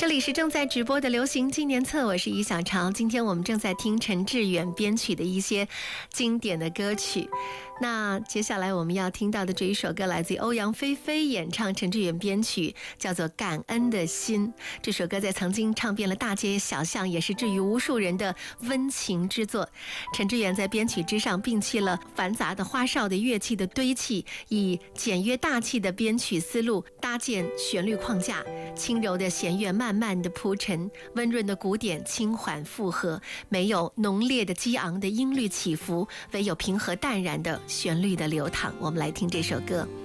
这里是正在直播的流行纪念册，我是于小潮。今天我们正在听陈志远编曲的一些经典的歌曲。那接下来我们要听到的这一首歌来自于欧阳菲菲演唱，陈志远编曲，叫做《感恩的心》。这首歌在曾经唱遍了大街小巷，也是治愈无数人的温情之作。陈志远在编曲之上摒弃了繁杂的花哨的乐器的堆砌，以简约大气的编曲思路搭建旋律框架，轻柔的弦乐慢慢的铺陈，温润的鼓点轻缓附和，没有浓烈的激昂的音律起伏，唯有平和淡然的旋律的流淌。我们来听这首歌。